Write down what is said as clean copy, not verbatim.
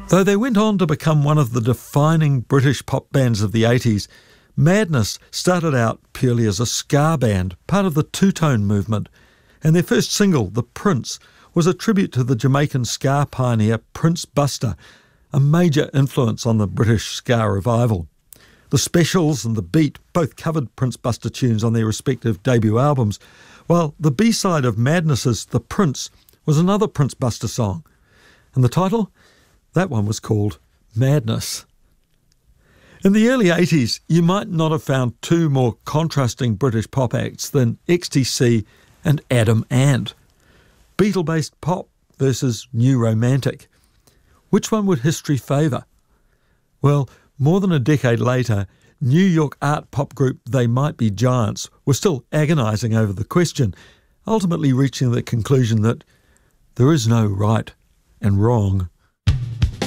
Though they went on to become one of the defining British pop bands of the 80s, Madness started out purely as a ska band, part of the two-tone movement, and their first single, The Prince, was a tribute to the Jamaican ska pioneer Prince Buster, a major influence on the British ska revival. The Specials and The Beat both covered Prince Buster tunes on their respective debut albums, while the B-side of Madness's The Prince was another Prince Buster song. And the title? That one was called Madness. In the early 80s, you might not have found two more contrasting British pop acts than XTC and Adam Ant. Beatle-based pop versus new romantic. Which one would history favour? Well, more than a decade later, New York art pop group They Might Be Giants were still agonising over the question, ultimately reaching the conclusion that there is no right and wrong.